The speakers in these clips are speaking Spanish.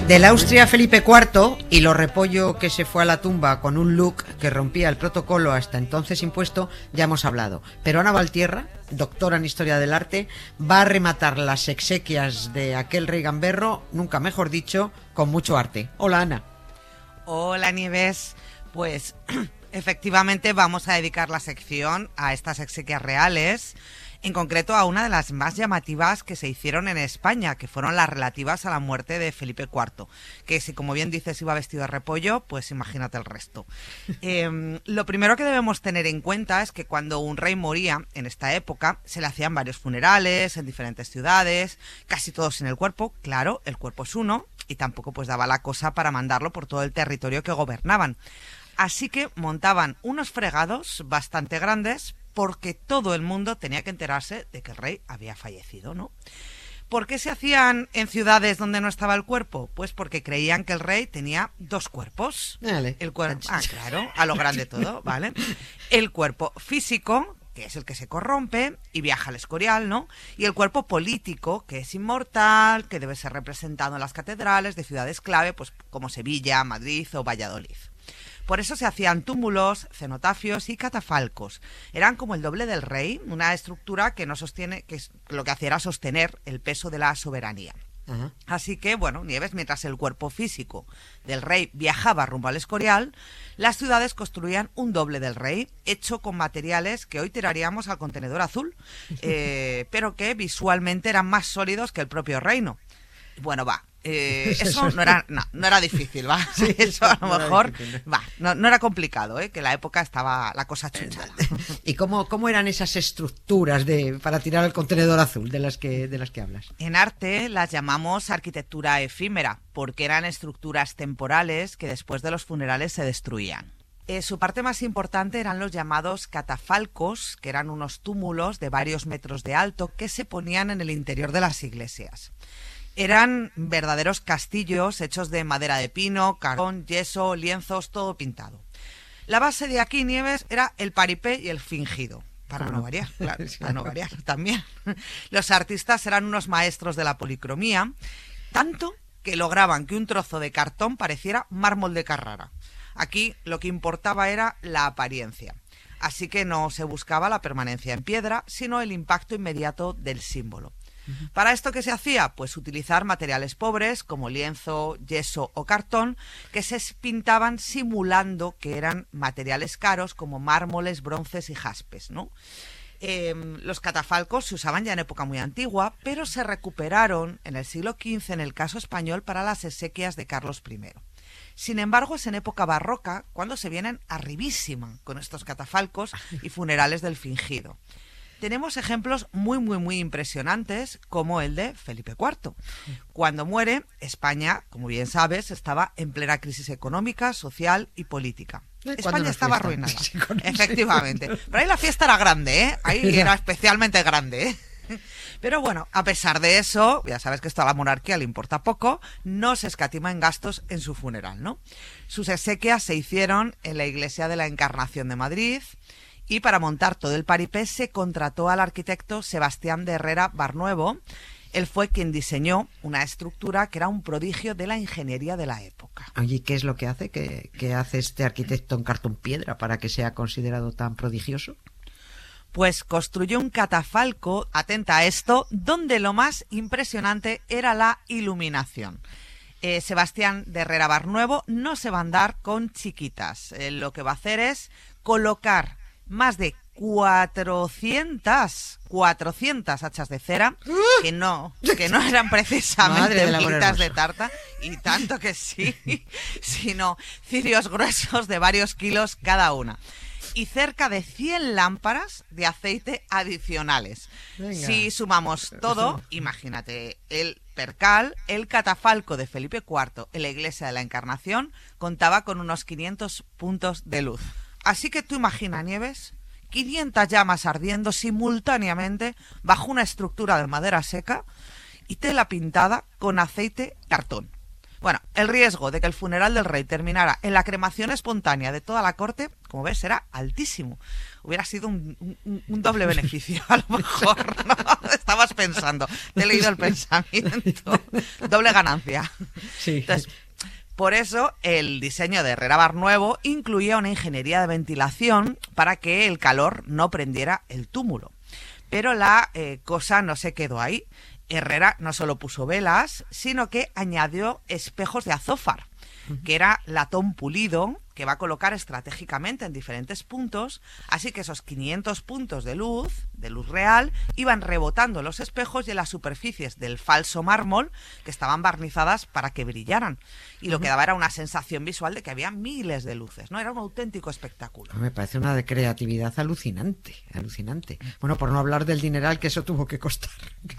Del Austria Felipe IV y lo repollo que se fue a la tumba con un look que rompía el protocolo hasta entonces impuesto, ya hemos hablado. Pero Ana Valtierra, doctora en Historia del Arte, va a rematar las exequias de aquel rey gamberro, nunca mejor dicho, con mucho arte. Hola, Ana. Hola, Nieves. Pues efectivamente vamos a dedicar la sección a estas exequias reales, en concreto a una de las más llamativas que se hicieron en España, que fueron las relativas a la muerte de Felipe IV, que si, como bien dices, iba vestido de repollo, pues imagínate el resto. Lo primero que debemos tener en cuenta es que cuando un rey moría en esta época, se le hacían varios funerales en diferentes ciudades, casi todos en el cuerpo. Claro, el cuerpo es uno y tampoco pues daba la cosa para mandarlo por todo el territorio que gobernaban. Así que montaban unos fregados bastante grandes, porque todo el mundo tenía que enterarse de que el rey había fallecido, ¿no? ¿Por qué se hacían en ciudades donde no estaba el cuerpo? Pues porque creían que el rey tenía dos cuerpos. Dale. El cuerpo, claro, a lo grande todo, ¿vale? El cuerpo físico, que es el que se corrompe y viaja al Escorial, ¿no? Y el cuerpo político, que es inmortal, que debe ser representado en las catedrales de ciudades clave, pues como Sevilla, Madrid o Valladolid. Por eso se hacían túmulos, cenotafios y catafalcos. Eran como el doble del rey, una estructura que no sostiene, que lo que hacía era sostener el peso de la soberanía. Uh-huh. Así que, bueno, Nieves, mientras el cuerpo físico del rey viajaba rumbo al Escorial, las ciudades construían un doble del rey, hecho con materiales que hoy tiraríamos al contenedor azul, pero que visualmente eran más sólidos que el propio reino. Bueno, va. Eso no era difícil, ¿va? Sí, eso a lo mejor, va, no era complicado, que la época estaba la cosa chuchada. ¿Y cómo eran esas estructuras para tirar al contenedor azul de las que hablas? En arte las llamamos arquitectura efímera, porque eran estructuras temporales que después de los funerales se destruían. Su parte más importante eran los llamados catafalcos, que eran unos túmulos de varios metros de alto que se ponían en el interior de las iglesias. Eran verdaderos castillos hechos de madera de pino, carbón, yeso, lienzos, todo pintado. La base de aquí, Nieves, era el paripé y el fingido. Para no variar, claro, para no variar también. Los artistas eran unos maestros de la policromía, tanto que lograban que un trozo de cartón pareciera mármol de Carrara. Aquí lo que importaba era la apariencia. Así que no se buscaba la permanencia en piedra, sino el impacto inmediato del símbolo. ¿Para esto qué se hacía? Pues utilizar materiales pobres como lienzo, yeso o cartón que se pintaban simulando que eran materiales caros como mármoles, bronces y jaspes, ¿no? Los catafalcos se usaban ya en época muy antigua, pero se recuperaron en el siglo XV en el caso español para las exequias de Carlos I. Sin embargo, es en época barroca cuando se vienen arribísima con estos catafalcos y funerales del fingido. Tenemos ejemplos muy impresionantes como el de Felipe IV. Cuando muere, España, como bien sabes, estaba en plena crisis económica, social y política. España estaba arruinada, efectivamente. Pero ahí la fiesta era grande, ¿eh? Ahí era especialmente grande, ¿eh? Pero bueno, a pesar de eso, ya sabes que esto a la monarquía le importa poco, no se escatima en gastos en su funeral, ¿no? Sus exequias se hicieron en la iglesia de la Encarnación de Madrid. Y para montar todo el paripé se contrató al arquitecto Sebastián de Herrera Barnuevo. Él fue quien diseñó una estructura que era un prodigio de la ingeniería de la época. Oye, ¿qué es lo que hace? ¿Qué hace este arquitecto en cartón piedra para que sea considerado tan prodigioso? Pues construyó un catafalco, atenta a esto, donde lo más impresionante era la iluminación. Sebastián de Herrera Barnuevo no se va a andar con chiquitas. Lo que va a hacer es colocar más de 400 hachas de cera que no eran precisamente horitas de tarta, y tanto que sí, sino cirios gruesos de varios kilos cada una. Y cerca de 100 lámparas de aceite adicionales. Venga. Si sumamos todo, imagínate, el percal, el catafalco de Felipe IV en la iglesia de la Encarnación contaba con unos 500 puntos de luz. Así que tú imagina, Nieves, 500 llamas ardiendo simultáneamente bajo una estructura de madera seca y tela pintada con aceite y cartón. Bueno, el riesgo de que el funeral del rey terminara en la cremación espontánea de toda la corte, como ves, era altísimo. Hubiera sido un doble beneficio, a lo mejor, ¿no? Estabas pensando, te he leído el pensamiento. Doble ganancia. Sí. Entonces, por eso el diseño de Herrera Barnuevo incluía una ingeniería de ventilación para que el calor no prendiera el túmulo. Pero la cosa no se quedó ahí. Herrera no solo puso velas, sino que añadió espejos de azófar, que era latón pulido, que va a colocar estratégicamente en diferentes puntos, así que esos 500 puntos de luz real, iban rebotando en los espejos y en las superficies del falso mármol, que estaban barnizadas para que brillaran. Y lo que daba era una sensación visual de que había miles de luces, ¿no? Era un auténtico espectáculo. Me parece una de creatividad alucinante, alucinante. Bueno, por no hablar del dineral que eso tuvo que costar.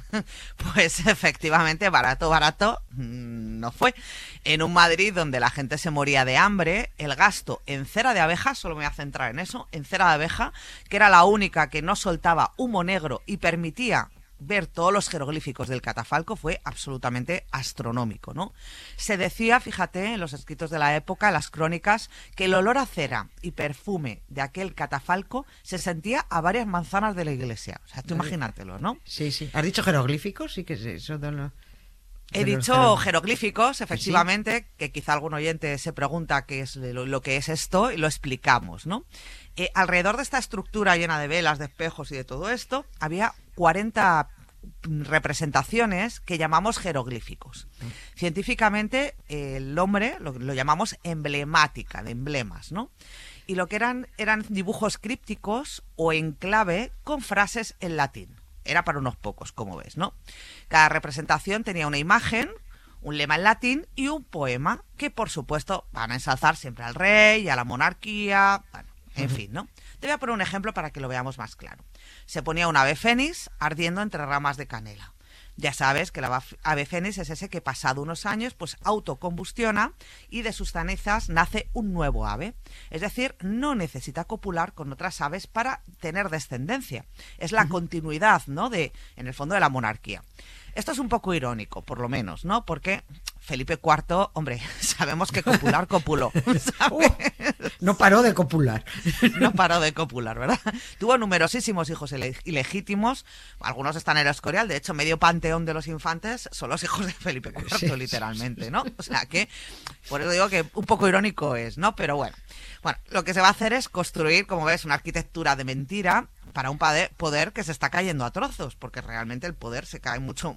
Pues efectivamente, barato no fue. En un Madrid donde la gente se moría de hambre, el gasto en cera de abeja, solo me voy a centrar en eso, en cera de abeja, que era la única que no soltaba humo negro y permitía ver todos los jeroglíficos del catafalco, fue absolutamente astronómico, ¿no? Se decía, fíjate, en los escritos de la época, en las crónicas, que el olor a cera y perfume de aquel catafalco se sentía a varias manzanas de la iglesia. O sea, tú imagínatelo, ¿no? Sí. ¿Has dicho jeroglíficos? Sí, que es eso de lo... He dicho jeroglíficos, efectivamente, ¿sí? Que quizá algún oyente se pregunta qué es lo que es esto, y lo explicamos, ¿no? Alrededor de esta estructura llena de velas, de espejos y de todo esto, había 40 representaciones que llamamos jeroglíficos. Científicamente, el nombre lo llamamos emblemática, de emblemas, ¿no? Y lo que eran dibujos crípticos o en clave con frases en latín. Era para unos pocos, como ves, ¿no? Cada representación tenía una imagen, un lema en latín y un poema que, por supuesto, van a ensalzar siempre al rey, a la monarquía, bueno, en fin, ¿no? Te voy a poner un ejemplo para que lo veamos más claro. Se ponía un ave fénix ardiendo entre ramas de canela. Ya sabes que la ave fénix es ese que pasado unos años pues autocombustiona y de sus cenizas nace un nuevo ave. Es decir, no necesita copular con otras aves para tener descendencia. Es la continuidad, ¿no? En el fondo, de la monarquía. Esto es un poco irónico, por lo menos, ¿no? Porque Felipe IV, hombre, sabemos que copuló, ¿sabes? No paró de copular. No paró de copular, ¿verdad? Tuvo numerosísimos hijos ilegítimos, algunos están en el Escorial, de hecho, medio panteón de los infantes son los hijos de Felipe IV, sí, literalmente, ¿no? O sea que, por eso digo que un poco irónico es, ¿no? Pero bueno, lo que se va a hacer es construir, como ves, una arquitectura de mentira para un poder que se está cayendo a trozos, porque realmente el poder se cae mucho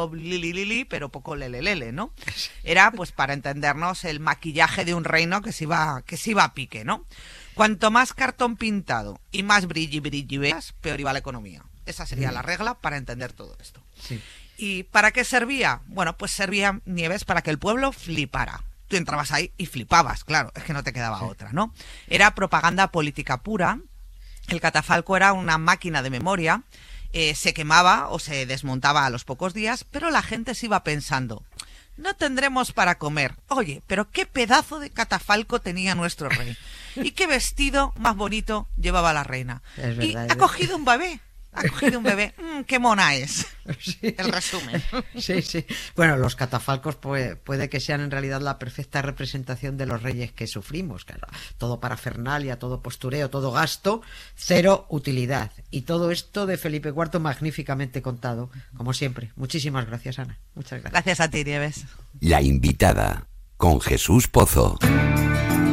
lili, pero poco lelelele, ¿no? Era, pues, para entendernos, el maquillaje de un reino que se iba a pique, ¿no? Cuanto más cartón pintado y más brilli veas, peor iba la economía. Esa sería la regla para entender todo esto. Sí. ¿Y para qué servía? Bueno, pues servía, Nieves, para que el pueblo flipara. Tú entrabas ahí y flipabas, claro, es que no te quedaba otra, ¿no? Era propaganda política pura. El catafalco era una máquina de memoria, se quemaba o se desmontaba a los pocos días, pero la gente se iba pensando, no tendremos para comer. Oye, pero qué pedazo de catafalco tenía nuestro rey. Y qué vestido más bonito llevaba la reina. Es verdad, y ha cogido un bebé. Qué mona es. Sí. El resumen. Sí. Bueno, los catafalcos puede que sean en realidad la perfecta representación de los reyes que sufrimos. Claro, todo parafernalia, todo postureo, todo gasto, cero utilidad. Y todo esto de Felipe IV magníficamente contado, como siempre. Muchísimas gracias, Ana. Muchas gracias. Gracias a ti, Nieves. La invitada, con Jesús Pozo.